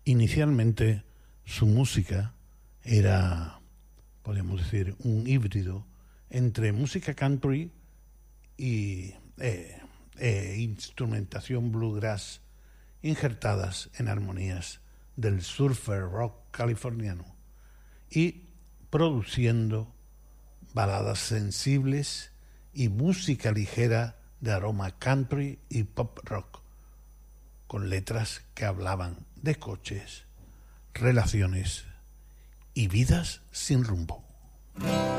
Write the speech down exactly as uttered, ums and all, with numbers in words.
Inicialmente su música era, podríamos decir, un híbrido entre música country y eh, eh, instrumentación bluegrass injertadas en armonías del surfer rock californiano y produciendo baladas sensibles y música ligera de aroma country y pop rock, con letras que hablaban de coches, relaciones y vidas sin rumbo.